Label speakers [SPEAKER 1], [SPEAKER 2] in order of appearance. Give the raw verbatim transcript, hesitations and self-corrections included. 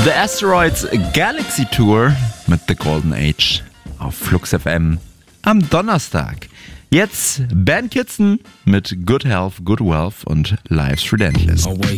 [SPEAKER 1] The Asteroids Galaxy Tour mit The Golden Age auf Flux F M am Donnerstag. Jetzt Bernd Kitzen mit Good Health, Good Wealth und Life's Relentless.